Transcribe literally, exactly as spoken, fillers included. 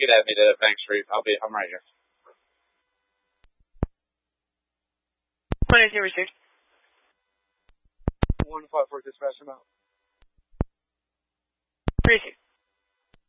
could add me to the Bank Street. I'll be. I'm right here. One eight zero six. One five four dispatch him out. Three six.